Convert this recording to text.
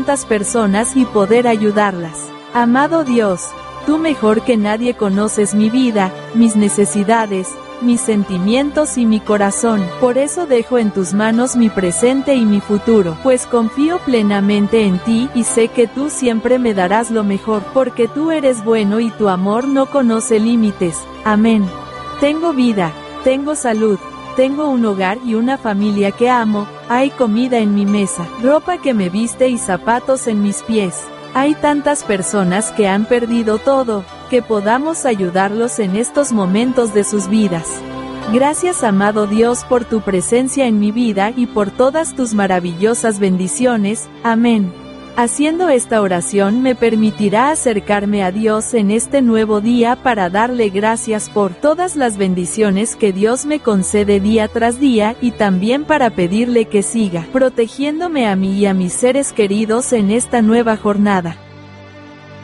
tantas personas y poder ayudarlas. Amado Dios, tú mejor que nadie conoces mi vida, mis necesidades, mis sentimientos y mi corazón. Por eso dejo en tus manos mi presente y mi futuro, pues confío plenamente en ti y sé que tú siempre me darás lo mejor, porque tú eres bueno y tu amor no conoce límites. Amén. Tengo vida, tengo salud, tengo un hogar y una familia que amo, hay comida en mi mesa, ropa que me viste y zapatos en mis pies. Hay tantas personas que han perdido todo, que podamos ayudarlos en estos momentos de sus vidas. Gracias, amado Dios, por tu presencia en mi vida y por todas tus maravillosas bendiciones. Amén. Haciendo esta oración me permitirá acercarme a Dios en este nuevo día para darle gracias por todas las bendiciones que Dios me concede día tras día y también para pedirle que siga protegiéndome a mí y a mis seres queridos en esta nueva jornada.